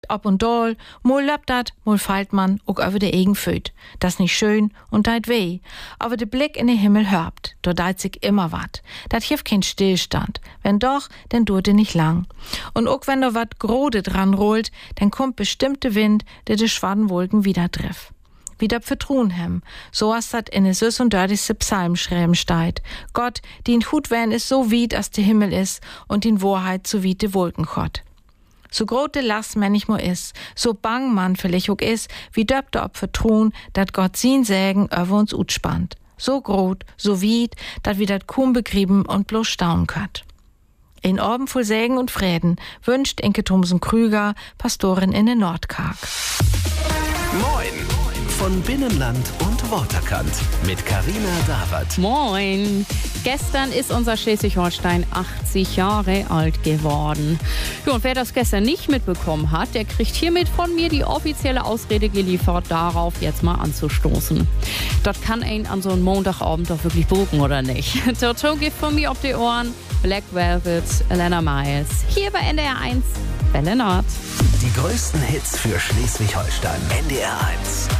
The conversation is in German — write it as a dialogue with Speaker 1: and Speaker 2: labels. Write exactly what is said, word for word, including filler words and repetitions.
Speaker 1: Ob und doll, mol löbt dat, mol fällt man auch über de eigen Föt. Das nicht schön und deit weh. Aber de Blick in den Himmel hörbt, do deit sich immer wat. Dat hilft kein Stillstand. Wenn doch, denn dauert nicht lang. Und auch wenn da wat Grode dran rollt, dann kommt bestimmte Wind, der de Schwadenwolken wieder treff. Wieder vertrun hem. So hast dat in de süß und dördigste Psalm schreiben steit. Gott, dien Hut wenn is so weit, as de Himmel is, und in Wahrheit so wie de Wolken chott. So grote Last manchmal is, so bang man vielleicht auch is, wie döpte ob vertrun, dat Gott sin Sägen über uns utspannt. So grot, so weit, dat wir dat kaum begrieben und bloß staunen könnt. In Orben voll Sägen und Frieden wünscht Inke Thomsen Krüger, Pastorin in den Nordkark.
Speaker 2: Moin von Binnenland und Waterkant mit Carina Dawert.
Speaker 3: Moin! Gestern ist unser Schleswig-Holstein achtzig Jahre alt geworden. Ja, und wer das gestern nicht mitbekommen hat, der kriegt hiermit von mir die offizielle Ausrede geliefert, darauf jetzt mal anzustoßen. Das kann einen an so einem Montagabend doch wirklich beruhigen, oder nicht? Toto gibt von mir auf die Ohren Black Velvet, Elena Miles. Hier bei N D R eins, Welle Nord.
Speaker 2: Die größten Hits für Schleswig-Holstein. N D R eins.